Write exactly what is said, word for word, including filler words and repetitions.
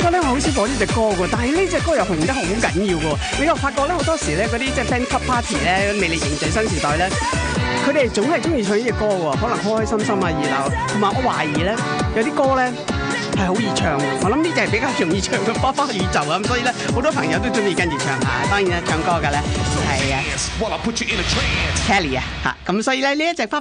覺咧，我好少播呢隻歌嘅，但係呢隻歌又紅得好緊要嘅。你又發覺咧，好多時咧嗰啲即係 band club party 咧，魅力凝聚新時代咧，佢哋總係中意唱呢隻歌喎，可能開開心心啊熱鬧。同埋我懷疑咧，有啲歌咧係好易唱，我諗呢隻係比較容易唱嘅《花花宇宙》啊，咁所以咧好多朋友都中意跟住唱下。當然啦，唱歌嘅咧係啊 Kelly 啊嚇，咁所以咧呢一隻花